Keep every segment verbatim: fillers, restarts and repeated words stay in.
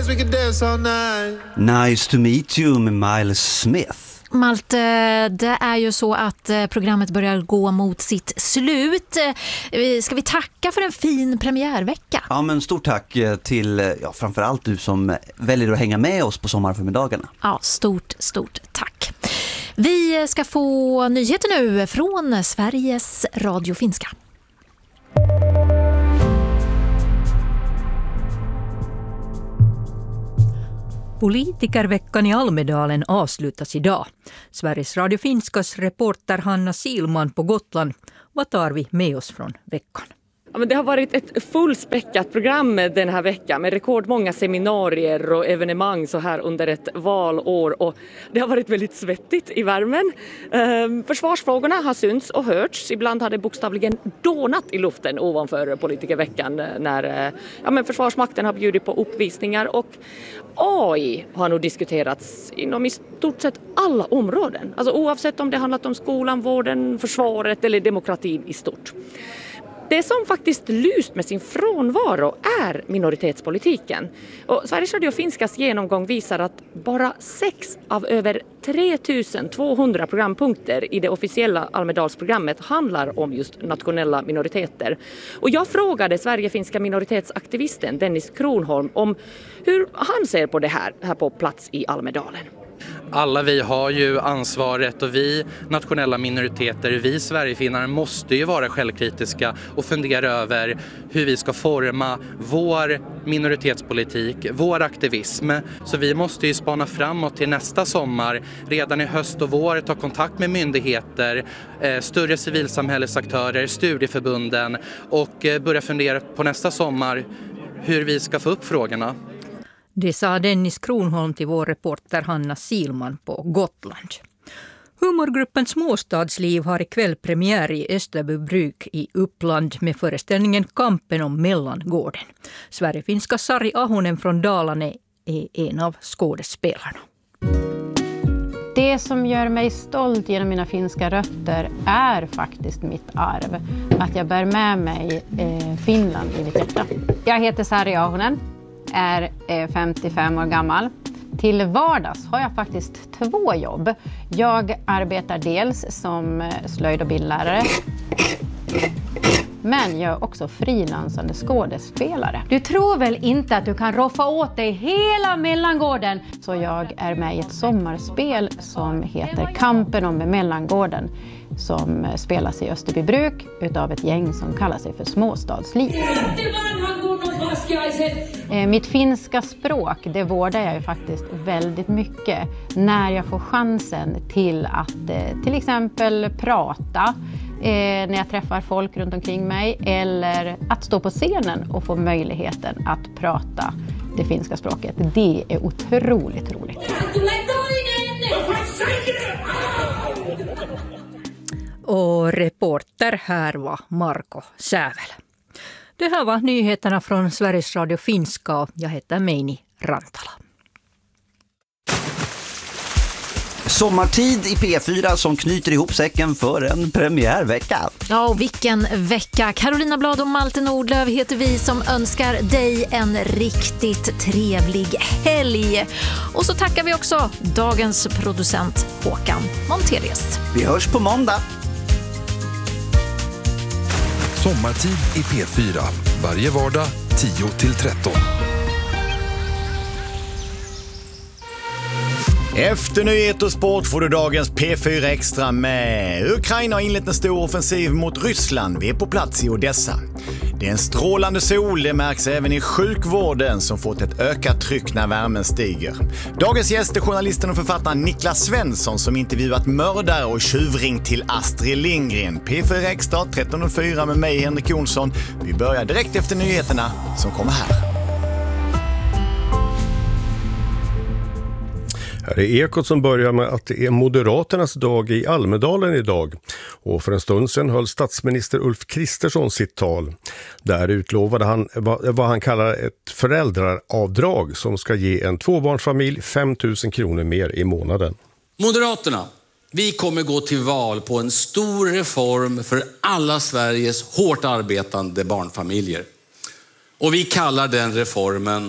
dance, we could dance all night. Nice to meet you med Miles Smith. Malte, det är ju så att programmet börjar gå mot sitt slut. Ska vi tacka för en fin premiärvecka? Ja, men stort tack till ja, framförallt du som väljer att hänga med oss på sommarförmiddagarna. Ja, stort, stort tack. Vi ska få nyheter nu från Sveriges Radio Finska. Politikerveckan i Almedalen avslutas idag. Sveriges Radio Finskas reporter Hanna Silman på Gotland. Vad tar vi med oss från veckan? Ja, men det har varit ett fullspäckat program den här veckan med rekordmånga seminarier och evenemang så här under ett valår. Och det har varit väldigt svettigt i värmen. Ehm, försvarsfrågorna har synts och hörts. Ibland har det bokstavligen dånat i luften ovanför politikerveckan när ja, men Försvarsmakten har bjudit på uppvisningar. Och A I har nog diskuterats inom i stort sett alla områden. Alltså oavsett om det handlat om skolan, vården, försvaret eller demokratin i stort. Det som faktiskt lyst med sin frånvaro är minoritetspolitiken. Och Sveriges Radio Finskas genomgång visar att bara sex av över tre tusen tvåhundra programpunkter i det officiella Almedalsprogrammet handlar om just nationella minoriteter. Och jag frågade Sverigefinska minoritetsaktivisten Dennis Kronholm om hur han ser på det här, här på plats i Almedalen. Alla vi har ju ansvaret och vi nationella minoriteter, vi Sverigefinnar måste ju vara självkritiska och fundera över hur vi ska forma vår minoritetspolitik, vår aktivism. Så vi måste ju spana framåt till nästa sommar, redan i höst och vår, ta kontakt med myndigheter, större civilsamhällesaktörer, studieförbunden och börja fundera på nästa sommar hur vi ska få upp frågorna. Det sa Dennis Kronholm till vår reporter Hanna Silman på Gotland. Humorgruppen Småstadsliv har ikväll premiär i Österbybruk i Uppland med föreställningen Kampen om Mellangården. Sverigefinska Sari Ahonen från Dalarna är en av skådespelarna. Det som gör mig stolt genom mina finska rötter är faktiskt mitt arv. Att jag bär med mig eh, Finland i mitt hjärta. Jag heter Sari Ahonen. Är femtiofem år gammal. Till vardags har jag faktiskt två jobb. Jag arbetar dels som slöjd- och bildlärare. Men jag är också frilansande skådespelare. Du tror väl inte att du kan roffa åt dig hela Mellangården? Så jag är med i ett sommarspel som heter Kampen om Mellangården. Som spelas i Österbybruk utav ett gäng som kallar sig för Småstadsliv. Mitt finska språk, det vårdar jag ju faktiskt väldigt mycket när jag får chansen till att till exempel prata när jag träffar folk runt omkring mig eller att stå på scenen och få möjligheten att prata det finska språket. Det är otroligt roligt. Och reporter här var Marko Sävel. Det här var nyheterna från Sveriges Radio Finska och jag heter Meini Rantala. Sommartid i P fyra som knyter ihop säcken för en premiärvecka. Ja, och vilken vecka. Carolina Blad och Malte Nordlöf heter vi som önskar dig en riktigt trevlig helg. Och så tackar vi också dagens producent Håkan Monterius. Vi hörs på måndag. Sommartid i P fyra. Varje vardag tio till tretton. Efter nyhet och sport får du dagens P fyra Extra med. Ukraina har inlett en stor offensiv mot Ryssland. Vi är på plats i Odessa. Det är en strålande sol, det märks även i sjukvården som fått ett ökat tryck när värmen stiger. Dagens gäst är journalisten och författaren Niklas Svensson som intervjuat mördare och tjuvring till Astrid Lindgren. P fyra Extra tretton noll fyra med mig Henrik Jonsson. Vi börjar direkt efter nyheterna som kommer här. Här är Ekot som börjar med att det är Moderaternas dag i Almedalen idag. Och för en stund sedan höll statsminister Ulf Kristersson sitt tal. Där utlovade han vad, vad han kallar ett föräldraavdrag som ska ge en tvåbarnsfamilj fem tusen kronor mer i månaden. Moderaterna, vi kommer gå till val på en stor reform för alla Sveriges hårt arbetande barnfamiljer. Och vi kallar den reformen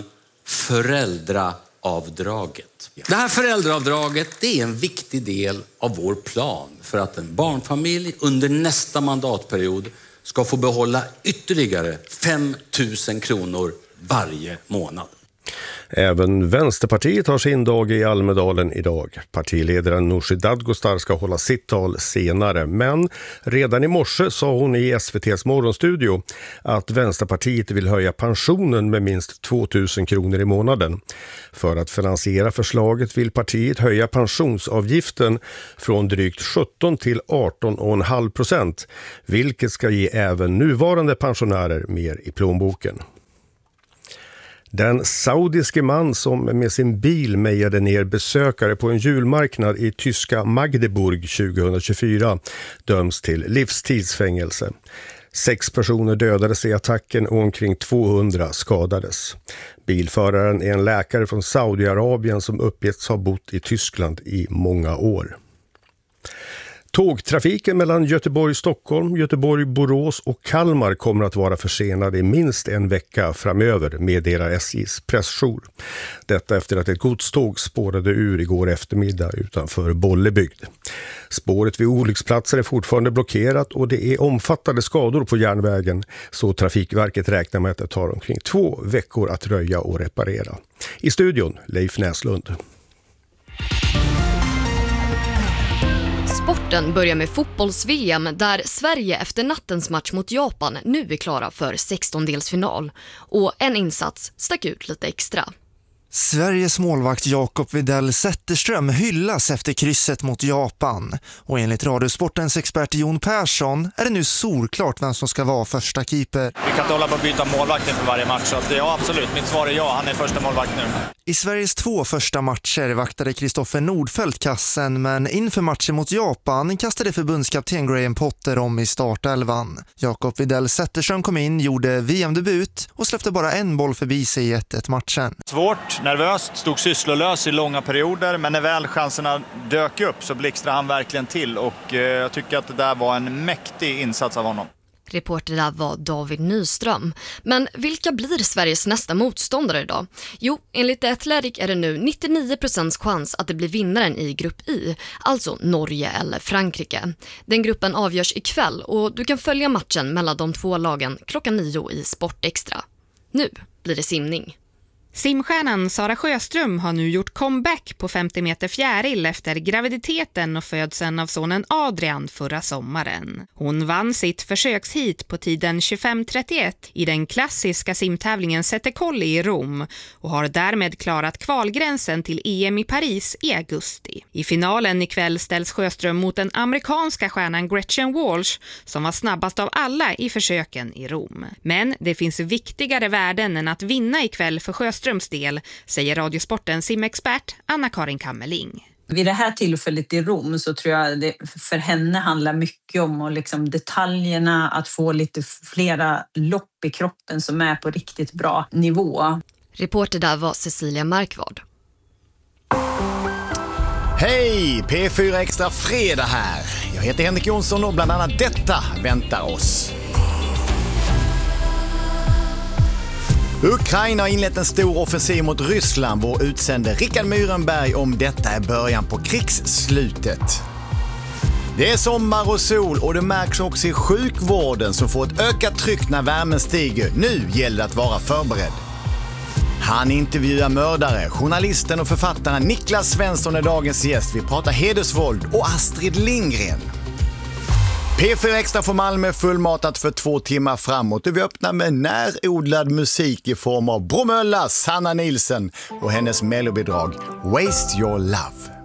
föräldraavdraget. Det här föräldraavdraget, det är en viktig del av vår plan för att en barnfamilj under nästa mandatperiod ska få behålla ytterligare fem tusen kronor varje månad. Även Vänsterpartiet har sin dag i Almedalen idag. Partiledaren Nooshi Dadgostar ska hålla sitt tal senare. Men redan i morse sa hon i S V T:s morgonstudio att Vänsterpartiet vill höja pensionen med minst två tusen kronor i månaden. För att finansiera förslaget vill partiet höja pensionsavgiften från drygt sjutton till arton komma fem procent. Vilket ska ge även nuvarande pensionärer mer i plånboken. Den saudiske man som med sin bil mejade ner besökare på en julmarknad i tyska Magdeburg tjugohundratjugofyra döms till livstidsfängelse. Sex personer dödades i attacken och omkring tvåhundra skadades. Bilföraren är en läkare från Saudiarabien som uppgetts ha bott i Tyskland i många år. Tågtrafiken mellan Göteborg-Stockholm, Göteborg-Borås och Kalmar kommer att vara försenad i minst en vecka framöver, meddelar S J:s pressjour. Detta efter att ett godståg spårade ur igår eftermiddag utanför Bollebygd. Spåret vid olycksplatser är fortfarande blockerat och det är omfattande skador på järnvägen, så Trafikverket räknar med att det tar omkring två veckor att röja och reparera. I studion, Leif Näslund. Sporten börjar med fotbolls-V M där Sverige efter nattens match mot Japan nu är klara för sextondelsfinal. Och en insats stack ut lite extra. Sveriges målvakt Jakob Widell Zetterström hyllas efter krysset mot Japan. Och enligt Radiosportens expert Jon Persson är det nu solklart vem som ska vara första keeper. Vi kan inte hålla på att byta målvakt inför varje match, så att ja, absolut. Mitt svar är ja, han är första målvakt nu. I Sveriges två första matcher vaktade Kristoffer Nordfeldt kassen, men inför matchen mot Japan kastade förbundskapten Graham Potter om i startelvan. Jakob Widell Zetterström kom in, gjorde V M-debut och släppte bara en boll förbi sig i ett ett matchen. Svårt, nervöst, stod sysslolös i långa perioder, men när väl chanserna dök upp så blixtrade han verkligen till och eh, jag tycker att det där var en mäktig insats av honom. Reporter där var David Nyström. Men vilka blir Sveriges nästa motståndare idag? Jo, enligt The Athletic är det nu nittionio procent chans att det blir vinnaren i grupp I, alltså Norge eller Frankrike. Den gruppen avgörs ikväll och du kan följa matchen mellan de två lagen klockan nio i Sportextra. Nu blir det simning. Simstjärnan Sara Sjöström har nu gjort comeback på femtio meter fjäril efter graviditeten och födseln av sonen Adrian förra sommaren. Hon vann sitt försökshit på tiden tjugofem trettioett i den klassiska simtävlingen Settecolli i Rom och har därmed klarat kvalgränsen till E M i Paris i augusti. I finalen ikväll ställs Sjöström mot den amerikanska stjärnan Gretchen Walsh som var snabbast av alla i försöken i Rom. Men det finns viktigare värden än att vinna ikväll för Sjöström del, säger Radiosportens simexpert Anna-Karin Kammerling. Vid det här tillfället i Rom så tror jag det för henne handlar mycket om och liksom detaljerna, att få lite flera lopp i kroppen som är på riktigt bra nivå. Reporter där var Cecilia Markvard. Hej! P fyra Extra fredag här. Jag heter Henrik Jonsson och bland annat detta väntar oss. Ukraina har inlett en stor offensiv mot Ryssland. Vår utsände Rickard Myrenberg om detta är början på krigsslutet. Det är sommar och sol och det märks också i sjukvården som får ett ökat tryck när värmen stiger. Nu gäller det att vara förberedd. Han intervjuar mördare. Journalisten och författaren Niklas Svensson är dagens gäst. Vi pratar hedersvåld och Astrid Lindgren. P fyra Extra för Malmö fullmatat för två timmar framåt och vi öppnar med närodlad musik i form av Bromölla, Sanna Nilsson och hennes mellobidrag Waste Your Love.